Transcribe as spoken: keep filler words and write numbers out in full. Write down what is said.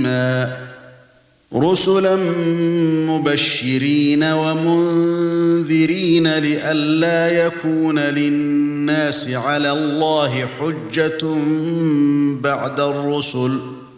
رُسُلًا رُسُلًا مُبَشِّرِينَ وَمُنذِرِينَ لِئَلَّا يَكُونَ لِلنَّاسِ عَلَى اللَّهِ حُجَّةٌ بَعْدَ الرُّسُلِ